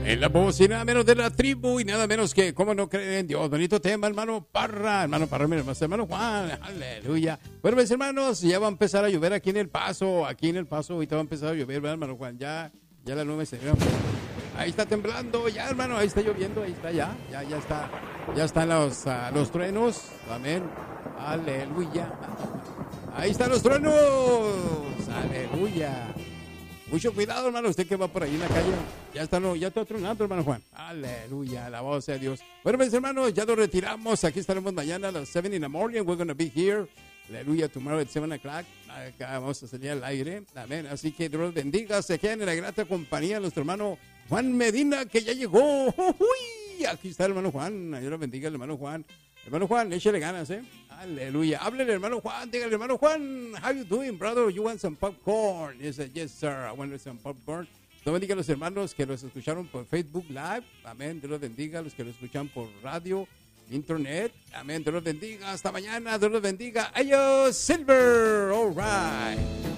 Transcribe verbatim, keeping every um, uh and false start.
En la voz y nada menos de la tribu y nada menos que, ¿cómo no creen en Dios? Bonito tema, hermano Parra, hermano Parra, mira, hermano Juan, aleluya. Bueno, mis hermanos, ya va a empezar a llover aquí en El Paso, aquí en El Paso, ahorita va a empezar a llover, ¿verdad, hermano Juan? Ya, ya la nube se ve. Ahí está temblando, ya, hermano, ahí está lloviendo, ahí está, ya, ya, ya está, ya están los, uh, los truenos, amén, aleluya. Ahí están los truenos, aleluya. Mucho cuidado, hermano, usted que va por ahí en la calle. Ya está, no, ya está tronando, hermano Juan. Aleluya, la voz de Dios. Bueno, mis hermanos, ya nos retiramos. Aquí estaremos mañana a las seven in the morning. We're going to be here. Aleluya, tomorrow at seven o'clock. Acá vamos a salir al aire. Amén. Así que Dios los bendiga. Se quedan en la grata compañía de nuestro hermano Juan Medina, que ya llegó. ¡Uy! Aquí está el hermano Juan. Dios los bendiga, el hermano Juan. Hermano Juan, échale ganas, ¿eh? Aleluya. Háblele, hermano Juan. Dígale, hermano Juan, how you doing, brother? You want some popcorn? He said, yes, sir. I want some popcorn. Dios bendiga a los hermanos que los escucharon por Facebook Live. Amén. Dios los bendiga a los que los escuchan por radio, internet. Amén. Dios los bendiga. Hasta mañana. Dios los bendiga. Ellos, Silver. All right.